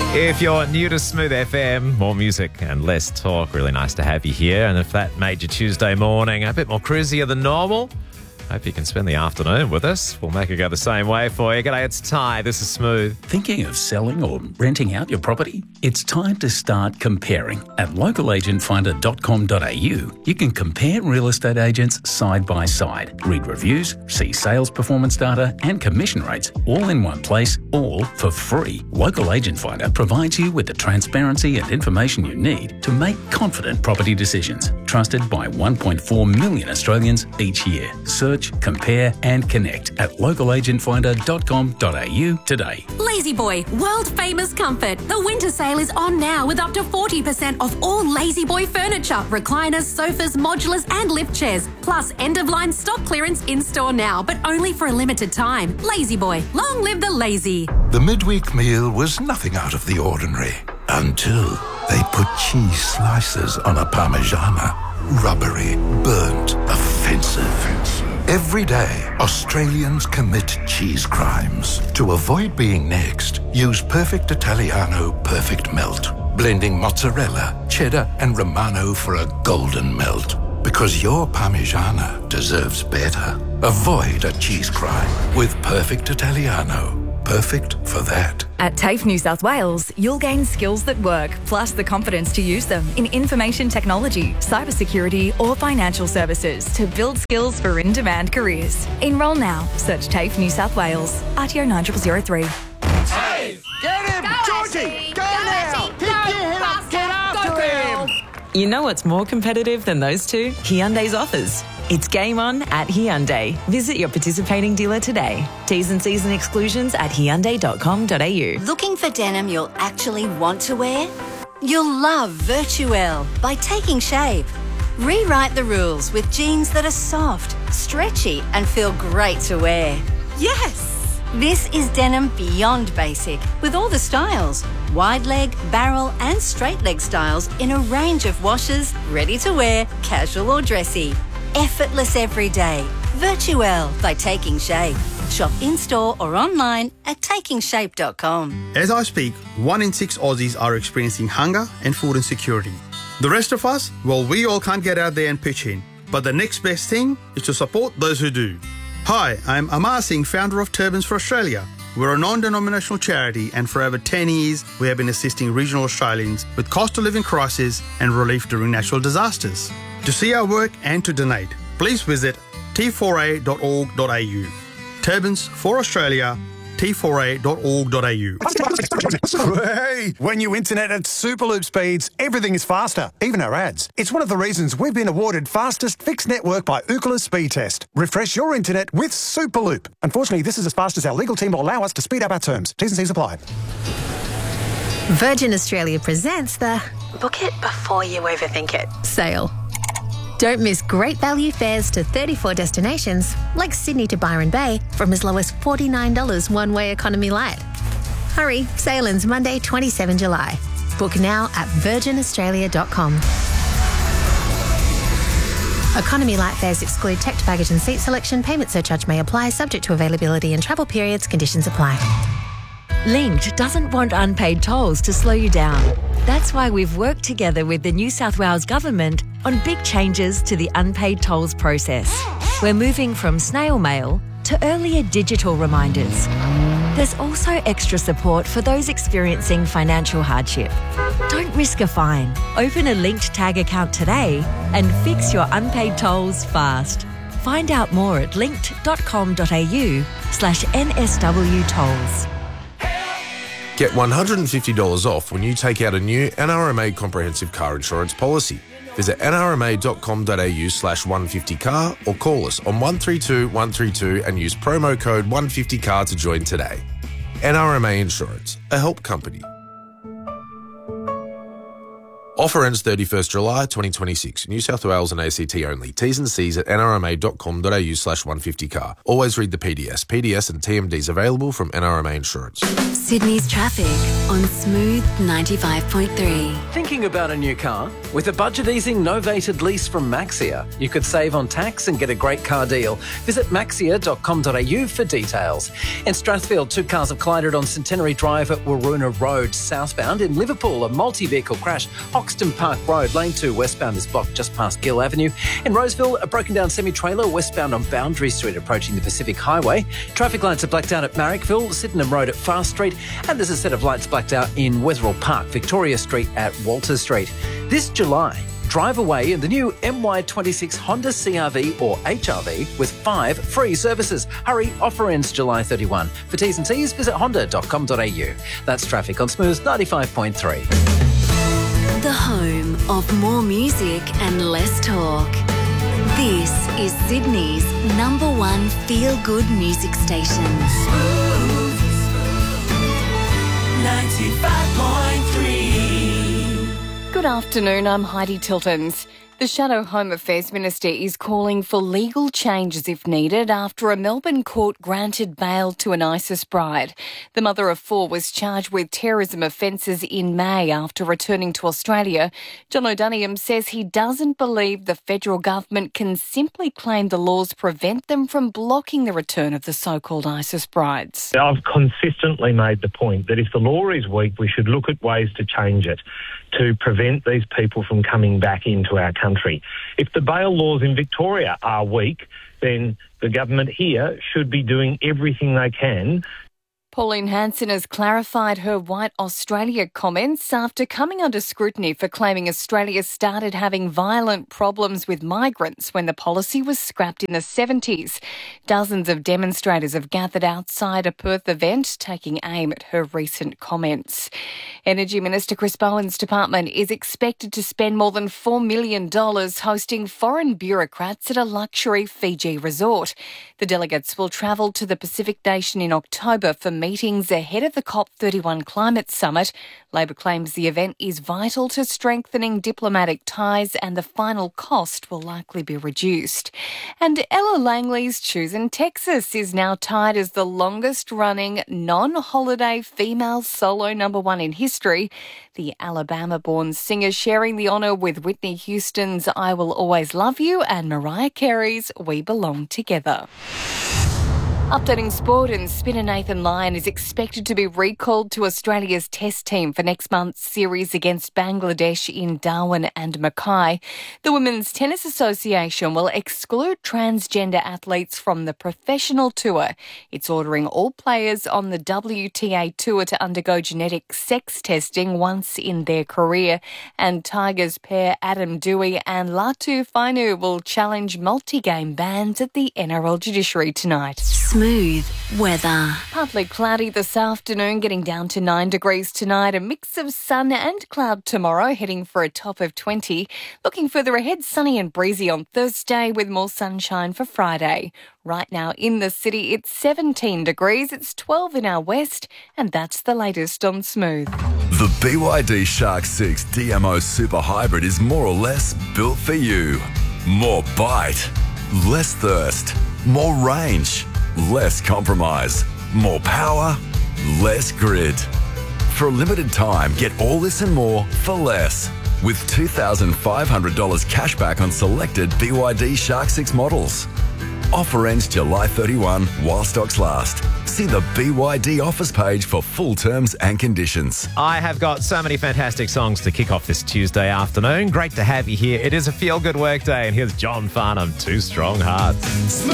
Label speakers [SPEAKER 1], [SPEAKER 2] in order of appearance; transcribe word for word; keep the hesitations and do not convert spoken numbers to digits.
[SPEAKER 1] If you're new to Smooth F M, more music and less talk. Really nice to have you here. And if that made your Tuesday morning a bit more cruisier than normal, hope you can spend the afternoon with us. We'll make it go the same way for you. G'day, it's Ty. This is Smooth.
[SPEAKER 2] Thinking of selling or renting out your property? It's time to start comparing. At local agent finder dot com dot a u, you can compare real estate agents side by side, read reviews, see sales performance data and commission rates all in one place, all for free. Local Agent Finder provides you with the transparency and information you need to make confident property decisions. Trusted by one point four million Australians each year. Search, compare and connect at local agent finder dot com dot a u today.
[SPEAKER 3] La-Z-Boy, world famous comfort. The winter sale is on now with up to forty percent off all La-Z-Boy furniture, recliners, sofas, modulars and lift chairs. Plus end-of-line stock clearance in-store now, but only for a limited time. La-Z-Boy, long live the lazy.
[SPEAKER 4] The midweek meal was nothing out of the ordinary until they put cheese slices on a Parmigiana. Rubbery, burnt, offensive. Every day, Australians commit cheese crimes. To avoid being next, use Perfect Italiano Perfect Melt. Blending mozzarella, cheddar and Romano for a golden melt. Because your Parmigiana deserves better. Avoid a cheese crime with Perfect Italiano. Perfect for that.
[SPEAKER 5] At TAFE New South Wales, you'll gain skills that work, plus the confidence to use them in information technology, cybersecurity or financial services to build skills for in-demand careers. Enrol now. Search TAFE New South Wales. R T O nine zero zero three.
[SPEAKER 6] TAFE! Get him!
[SPEAKER 7] Go,
[SPEAKER 6] Georgie!
[SPEAKER 7] Ashley!
[SPEAKER 6] Go,
[SPEAKER 7] Go,
[SPEAKER 6] now!
[SPEAKER 7] Ashley!
[SPEAKER 6] Pick
[SPEAKER 7] Go,
[SPEAKER 6] your head up! Get after
[SPEAKER 7] Go,
[SPEAKER 6] him!
[SPEAKER 7] girl!
[SPEAKER 8] You know what's more competitive than those two? Hyundai's offers. It's game on at Hyundai. Visit your participating dealer today. T's and C's and exclusions at hyundai dot com dot a u.
[SPEAKER 3] Looking for denim you'll actually want to wear? You'll love Virtuelle by Taking Shape. Rewrite the rules with jeans that are soft, stretchy and feel great to wear. Yes! This is denim beyond basic with all the styles. Wide leg, barrel and straight leg styles in a range of washes, ready to wear, casual or dressy. Effortless every day. Virtuelle by Taking Shape. Shop in-store or online at taking shape dot com.
[SPEAKER 9] As I speak, one in six Aussies are experiencing hunger and food insecurity. The rest of us, well, we all can't get out there and pitch in. But the next best thing is to support those who do. Hi, I'm Amar Singh, founder of Turbans for Australia. We're a non-denominational charity and for over ten years we have been assisting regional Australians with cost of living crisis and relief during natural disasters. To see our work and to donate, please visit t four a dot org dot a u. Turbans for Australia, t four a dot org dot a u.
[SPEAKER 10] Hey, when you internet at Superloop speeds, everything is faster, even our ads. It's one of the reasons we've been awarded fastest fixed network by Ookla Speed Test. Refresh your internet with Superloop. Unfortunately, this is as fast as our legal team will allow us to speed up our terms. T's and C's apply.
[SPEAKER 11] Virgin Australia presents the
[SPEAKER 12] Book it before you overthink it
[SPEAKER 11] sale. Don't miss great value fares to thirty-four destinations, like Sydney to Byron Bay, from as low as forty-nine dollars one-way economy light. Hurry, sale ends Monday, the twenty-seventh of July. Book now at virgin australia dot com. Economy light fares exclude checked baggage and seat selection. Payment surcharge may apply, subject to availability and travel periods. Conditions apply.
[SPEAKER 13] Linked doesn't want unpaid tolls to slow you down. That's why we've worked together with the New South Wales Government on big changes to the unpaid tolls process. We're moving from snail mail to earlier digital reminders. There's also extra support for those experiencing financial hardship. Don't risk a fine. Open a Linked Tag account today and fix your unpaid tolls fast. Find out more at linked dot com dot a u slash N S W tolls.
[SPEAKER 14] Get one hundred fifty dollars off when you take out a new N R M A comprehensive car insurance policy. Visit n r m a dot com dot a u slash one fifty car or call us on one three two one three two and use promo code one fifty car to join today. N R M A Insurance, a help company. Offer ends thirty-first July twenty twenty-six. New South Wales and A C T only. T's and C's at nrma.com.au slash 150car. Always read the P D S. P D S and T M Ds available from N R M A Insurance.
[SPEAKER 3] Sydney's traffic on Smooth ninety-five point three.
[SPEAKER 7] Thinking about a new car? With a budget-easing novated lease from Maxia, you could save on tax and get a great car deal. Visit maxia dot com dot a u for details. In Strathfield, two cars have collided on Centenary Drive at Waroona Road southbound. In Liverpool, a multi-vehicle crash. Hoxton Park Road, lane two westbound is blocked just past Gill Avenue. In Roseville, a broken down semi-trailer westbound on Boundary Street approaching the Pacific Highway. Traffic lights are blacked out at Marrickville, Sydenham Road at Fast Street, and there's a set of lights blacked out in Wetherill Park, Victoria Street at Walter Street. This July, drive away in the new M Y twenty-six Honda C R V or H R V with five free services. Hurry, offer ends July thirty-first. For T's and C's, visit honda dot com dot a u. That's traffic on Smooth ninety-five point three.
[SPEAKER 3] The home of more music and less talk. This is Sydney's number one feel-good music station.
[SPEAKER 6] Smooth ninety-five point three.
[SPEAKER 15] Good afternoon, I'm Heidi Tiltons. The Shadow Home Affairs Minister is calling for legal changes if needed after a Melbourne court granted bail to an ISIS bride. The mother of four was charged with terrorism offences in May after returning to Australia. John O'Daniam says he doesn't believe the federal government can simply claim the laws prevent them from blocking the return of the so-called ISIS brides.
[SPEAKER 16] I've consistently made the point that if the law is weak, we should look at ways to change it, to prevent these people from coming back into our country. If the bail laws in Victoria are weak, then the government here should be doing everything they can.
[SPEAKER 15] Pauline Hanson has clarified her White Australia comments after coming under scrutiny for claiming Australia started having violent problems with migrants when the policy was scrapped in the seventies. Dozens of demonstrators have gathered outside a Perth event taking aim at her recent comments. Energy Minister Chris Bowen's department is expected to spend more than four million dollars hosting foreign bureaucrats at a luxury Fiji resort. The delegates will travel to the Pacific nation in October for meetings ahead of the COP thirty-one climate summit. Labor claims the event is vital to strengthening diplomatic ties and the final cost will likely be reduced. And Ella Langley's Choosing Texas is now tied as the longest-running non-holiday female solo number one in history. The Alabama-born singer sharing the honour with Whitney Houston's I Will Always Love You and Mariah Carey's We Belong Together. Updating sport, and spinner Nathan Lyon is expected to be recalled to Australia's test team for next month's series against Bangladesh in Darwin and Mackay. The Women's Tennis Association will exclude transgender athletes from the professional tour. It's ordering all players on the W T A tour to undergo genetic sex testing once in their career. And Tigers pair Adam Dewey and Latu Fainu will challenge multi-game bans at the N R L judiciary tonight.
[SPEAKER 3] Smooth weather.
[SPEAKER 15] Partly cloudy this afternoon, getting down to nine degrees tonight. A mix of sun and cloud tomorrow, heading for a top of twenty. Looking further ahead, sunny and breezy on Thursday with more sunshine for Friday. Right now in the city, it's seventeen degrees. It's twelve in our west, and that's the latest on Smooth.
[SPEAKER 17] The B Y D Shark six D M O Super Hybrid is more or less built for you. More bite, less thirst, more range, less compromise, more power, less grid. For a limited time, get all this and more for less. With two thousand five hundred dollars cash back on selected B Y D Shark six models. Offer ends July thirty-first while stocks last. See the B Y D offers page for full terms and conditions.
[SPEAKER 1] I have got so many fantastic songs to kick off this Tuesday afternoon. Great to have you here. It is a feel-good work day, and here's John Farnham, Two Strong Hearts.